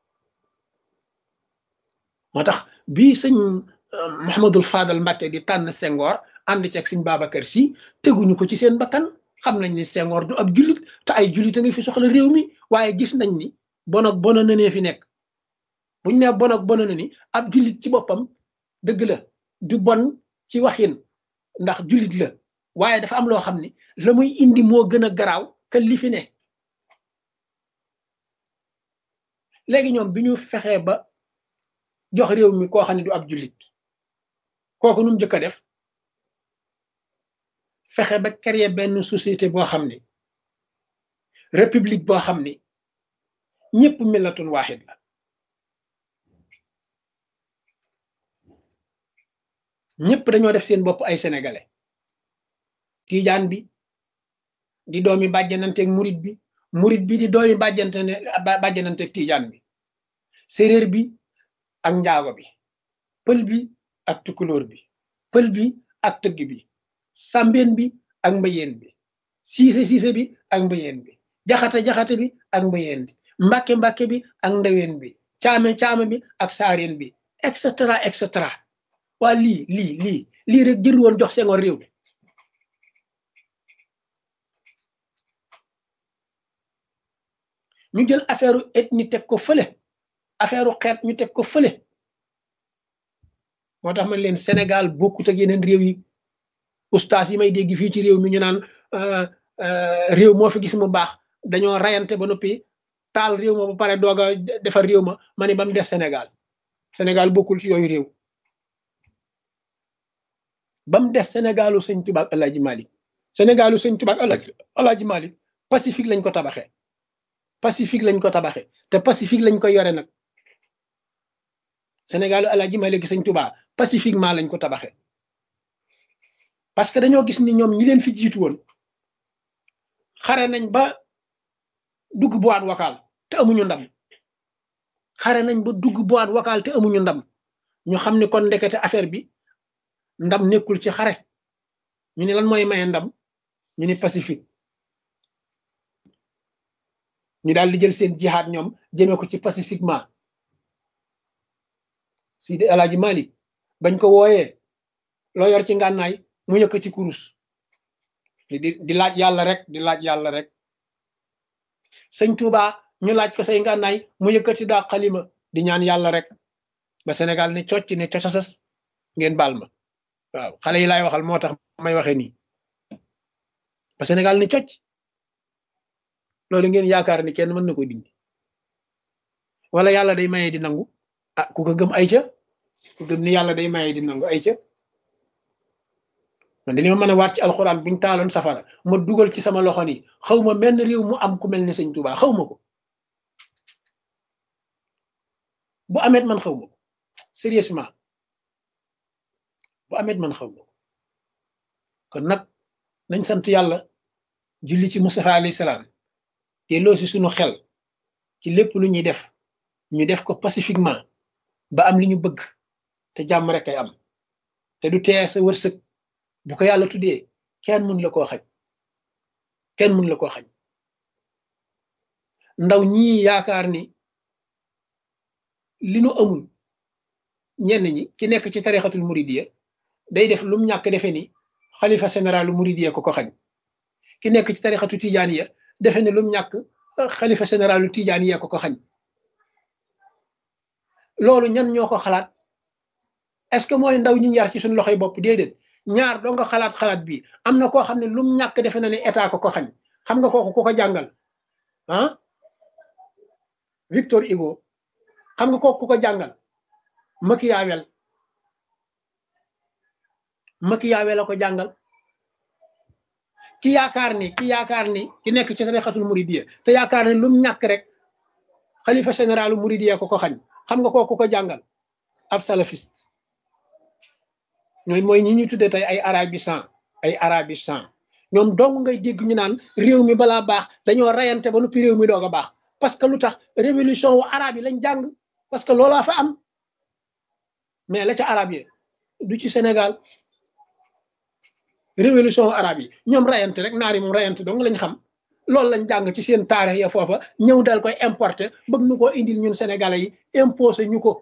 moo tax bii sëñ Mouhamadul Fadal Mbàkke di tànn Senghor ànd ci ak sëñ Babacar Si teguñu ko ci seen bakkan xam nañ ni Senghor du ab jullit te ay jullit a ngi fi soxla réew mi waaye gis nañ ni bon ak bona nanee fi nekk buñ ne bon ak bona na ni ab jullit ci boppam dëgg la du bon ci waxin ndax jullit la waaye dafa am loo xam ni la muy indi moo gën a garaaw que li fi ne léegi ñoom bi ñu fexee ba jox réew mi koo xam ne du ab jullit kooku nu mu njëkk a def fexe ba créer benn société boo xam ni république boo xam ni ñëpp millatun waaxid la ñëpp dañoo def seen bopp ay sénégalais tiijaan bi di doomi bàjjananteeg murit bi di doomi bàjjananteeg tiijaan bi séréer bi ak njaago bi pël bi ak tukulóor bi pël bi ak tëgg bi sàmbeen bi ak mbayeen bi siise bi ak mbayeen bi jaxate bi ak mbayeen bi mbàkke bi ak ndaween bi caame bi ak saareen bi et cetera waa lii rek jëru woon jox Senghor réew ñu jël affaire ethnie teg ko fële affaire xeet ñu teg ko fële moo tax man leen Sénégal bokkut ak yeneen réew yi ustaas yi may dégg fii ci réew mi ñu naan réew moo fi gis mu baax dañoo rayante ba noppi taal réew ma ba pare doog a defar réew ma ne ba mu def Sénégal bokkul ci yooyu réew ba mu des Sénégalu sëñ Tuubaa ak Alaaji Malik Sénégalu sëñ Tuubaa ak Alaaji Malik Pacifique lañ ko tabaxee te Pacifique lañ koy yore nag Sénégalu Alaaji Malik sëñ Tuubaa pacifiquement lañ ko tabaxee parce que dañoo gis ni ñoom ñi leen fi jiitu woon xare nañ ba dugg boîte vocale te amuñu ndam ñu xam ne kon ndekete affaire bi ndam nekkul ci xare ñu ne lan mooy maye ndam ñu ni Pacifique ñu daal di jël seen jihaad ñoom jëmee ko ci pacifiquement Sidi Alaaji Malik bañ ko wooyee loo yor ci ngànnaay mu yëkkati kurus di laaj yàlla rek sëñ Touba ñu laaj ko say ngànnaay mu yëkkati daa xalima di ñaan yàlla rek ba Sénégal ne cocc ne cocasas ngeen baal ma waaw xale yi laay waxal moo tax may waxee nii ba Sénégal ne cocc loolu ngeen yaakaar ni kenn mën na ko dindi wala yàlla day maye di nangu ah ku ko gëm ay ca ku gëm ni yàlla day maye di nangu ay ca man dañoo mën a waat ci alxuraan buñ taaloon safara ma dugal ci sama loxo ni xaw ma menn réew mu am ku mel ni sëñ Tuubaa xaw ma ko bu amet man xaw ma ko sérieusement bu amet man xaw ma ko kon nag nañ sant yàlla julli ci Mustafa alayhi salaam te loo si sunu xel ci lépp lu ñuy def ñu def ko pacifiquement ba am li ñu bëgg te jàmm rek ay am te du tee sa wërsëg bu ko yàlla tuddee kenn mun la koo xañ ndaw ñii yaakaar ni li nu amul ñenn ñi ki nekk ci tarixatul muridiyya day def lum ñàkk defe ni xalifa généralu muridiyya ko xañ ki nekk ci tarixatu tijaaniya defe ni lum ñàkk xalifa généralu tijaaniya ko xañ loolu ñan ñoo ko xalaat est-ce que mooy ndaw ñi yar ci suñu loxoy bopp déedéet ñaar doo nga xalaat bi am na koo xam ne lum ñàkk defe na ne état ko xañ xam nga kooku ku ko jàngal ah Victor Hugo xam nga kooku ku ko jàngal Machiavel la ko jàngal ki yaakaar ni ki nekk ci tarixatul muridiyya te yaakaar ne lum ñàkk rek xalifa généralu muridiyya ko xañ xam nga kooku ko jàngal ab salafiste ñooy mooy ñi ñuy tuddee tey ay arabisant ñoom dong ngay dégg ñu naan réew mi balaa baax dañoo rayante ba noppi réew mi doog a baax parce que lu tax révolution wu arabe yi lañ jàng parce que loolaa fa am mais la ca arabe yi du ci Sénégal révolution wu arabe yi ñoom rayante rek naari moom rayante dong lañ xam loolu lañ jàng ci seen taarix ya foofa ñëw dal koy importer bëgg nu koo indil ñun sénégalais yi imposé ñu ko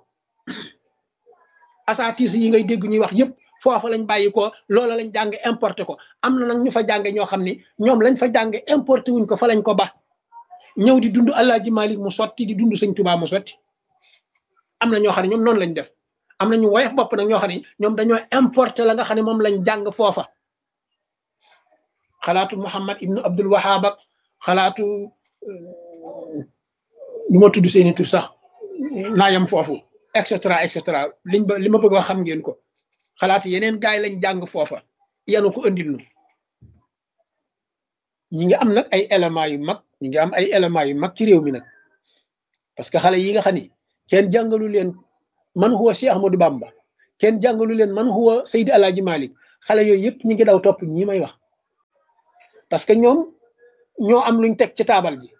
asatis yi ngay dégg ñuy wax yëpp foofa lañ bàyyi ko loola lañ jàng importé ko am na nag ñu fa jànge ñoo xam ni ñoom lañ fa jànge importé wuñ ko fa lañ ko ba ñëw di dund Alaaji Malik mu sotti di dund Sëñ Tuubaa mu sotti am na ñoo xam ne ñoom noonu lañ def am na ñu woyof bopp nag ñoo xam ne ñoom dañoo importé la nga xam ne moom lañ jàng foofa xalaatu Muhammad ibnu Abdul Wahab ak xalaatu lu ma tudd seeni tur sax naayam foofu et cetera li ma bëgg wax xam ngeen ko xalaatu yeneen gaay lañ jàng foofa yanu ko andil nu ñi ngi am nag ay éléments yu mag ci réew mi nag parce que xale yi nga xam ni kenn jàngalu leen man huwa si Ahmadou Bamba kenn jàngalu leen man huwa Seydi Alaaji Malik xale yooyu yëpp ñi ngi daw topp ñii may wax parce que ñoom ñoo am luñ teg ci taabal ji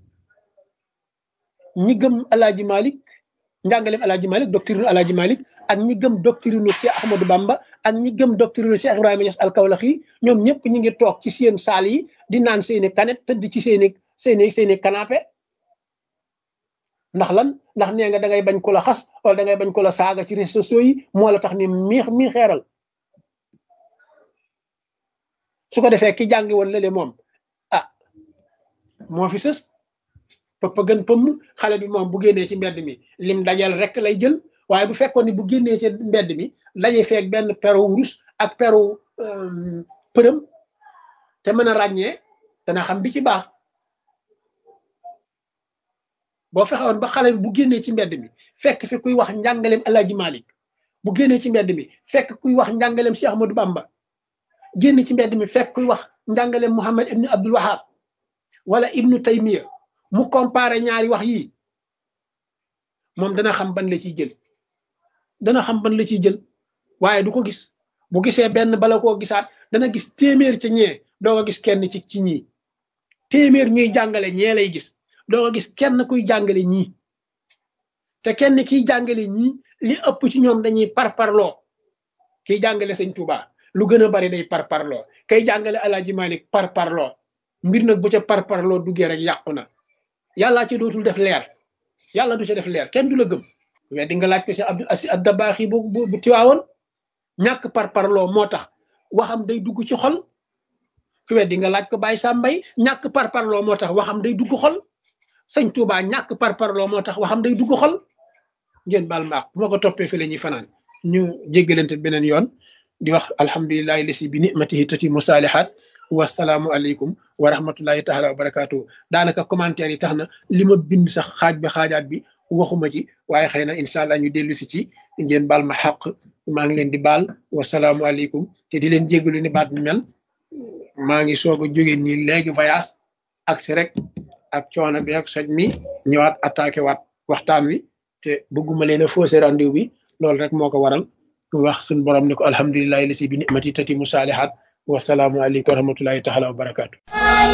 ñi gëm Alaaji Malik njàngaleem Alaaji Malik doctrine Alaaji Malik ak ñi gëm doctrine Cheikh Ahmadou Bamba ak ñi gëm doctrine Cheikh Ibrahima Niass al-Kawlaxi ñoom ñëpp ñi ngi toog ci seen saal yi di naan seeni kanet tëdd ci seeni canapé ndax lan ndax nee nga da ngay bañ ko la xas wala da ngay bañ ko la saaga ci réseaux sociaux yi moo la tax ni mi xeeral su ko defee ki jàngi woon lële moom ah moo fi sës pëpp gën pëmm xale bi moom bu génnee ci mbedd mi lim dajal rek lay jël waaye bu fekkoon ni bu génnee ci mbedd mi daje feek benn peru wurus ak peru përëm te mën a ràññee dana xam bi ci baax boo fexewoon ba xale bi bu génnee ci mbedd mi fekk fi kuy wax njàngaleem Alaaji Malik bu génnee ci mbedd mi fekk kuy wax njàngaleem Cheikh Ahmadou Bamba génn ci mbedd mi fekk kuy wax njàngaleem Muhammad ibnu Abdul Wahab wala ibnu Taymiya mu comparé ñaari wax yii moom dana xam ban la ciy jël waaye du ko gis bu gisee benn bala koo gisaat dana gis téeméer ca ñee doo ko gis kenn ci ñii téeméer ñuy jàngale ñee lay gis doo ko gis kenn kuy jàngale ñii te kenn kiy jàngale ñii li ëpp ci ñoom dañuy parparloo kiy jàngale sëñ Touba lu gën a bari day parparloo kay jàngale Alaaji Malik parparloo mbir nag bu ca parparloo duggee rek yàqu na yàllaa ci dootul def leer yàlla du ca def leer kenn du la gëm mais di nga laaj ko si Abdul Aziz Ad-Dabaax bu tiwaawoon ñàkk parparloo moo tax waxam day dugg ci xol ku weddi nga laaj ko Baye Sambay ñàkk parparloo moo tax waxam day dugg xol sëñ Touba ñàkk parparloo moo tax waxam day dugg xol ngeen baal maax bu ma ko toppee fi la ñuy fanaan ñu jéggalante beneen yoon di wax alhamdulillahi lasi bi nimatihi tatimu saalihaat wasalaamu aleykum wa rahmatullahi taala wa barakaatu daanaka commentaire yi tax na li ma bind sax xaaj bi xaajaat bi waxuma ci waaye xëy na incha allah ñu dellu si ci ngeen baal ma xaq maa ngi leen di baal wasalaamu aleykum te di leen jéggalu ni baat bi mel maa ngi soog a jóge nii léegi voyage ak si rek ak coono bi ak soj mi ñëwaat attaqué waat waxtaan wi te bëgguma leen a faussé rendez-vous bi loolu rek moo ko waral wax suñu borom ni ko alhamdulillahi lasi bi nimati tatimu saalihaat wasalaamu aleykum wa rahmatullahi taala wa barakaatu